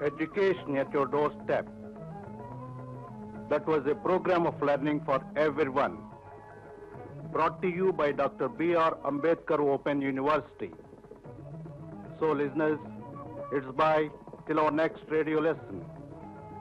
Education at your doorstep. That was a program of learning for everyone. Brought to you by Dr. B.R. Ambedkar Open University. So listeners, it's bye till our next radio lesson.